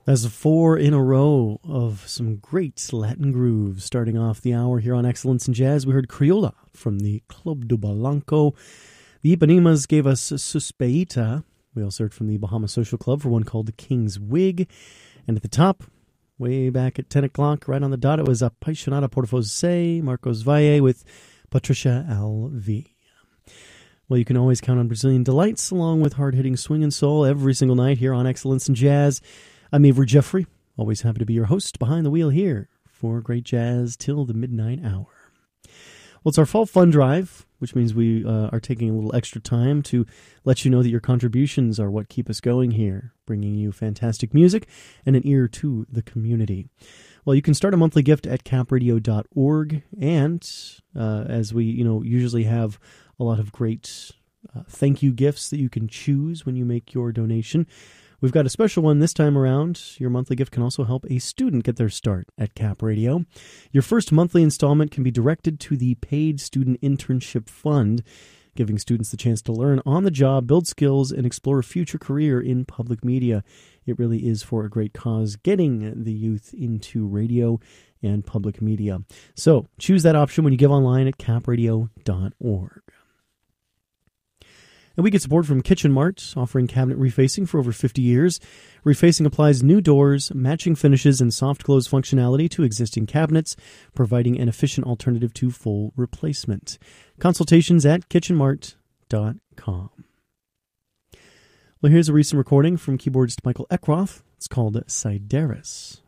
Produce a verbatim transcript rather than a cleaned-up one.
That's four in a row of some great Latin grooves. Starting off the hour here on Excellence in Jazz, we heard Criolla from the Club do Balanco. The Ipanimas gave us Suspeita. We also heard from the Bahama Social Club for one called The King's Wig. And at the top, way back at ten o'clock, right on the dot, it was Apaixonada por Você, Marcos Valle with Patricia Alvi. Well, you can always count on Brazilian delights along with hard-hitting swing and soul every single night here on Excellence in Jazz. I'm Avery Jeffrey, always happy to be your host behind the wheel here for great jazz till the midnight hour. Well, it's our fall fun drive, which means we uh, are taking a little extra time to let you know that your contributions are what keep us going here, bringing you fantastic music and an ear to the community. Well, you can start a monthly gift at cap radio dot org, and uh, as we you know usually have a lot of great uh, thank you gifts that you can choose when you make your donation. We've got a special one this time around. Your monthly gift can also help a student get their start at Cap Radio. Your first monthly installment can be directed to the Paid Student Internship Fund, giving students the chance to learn on the job, build skills, and explore a future career in public media. It really is for a great cause, getting the youth into radio and public media. So choose that option when you give online at cap radio dot org. And we get support from Kitchen Mart, offering cabinet refacing for over fifty years. Refacing applies new doors, matching finishes, and soft close functionality to existing cabinets, providing an efficient alternative to full replacement. Consultations at kitchen mart dot com. Well, here's a recent recording from keyboardist Michael Eckroth. It's called Sideris.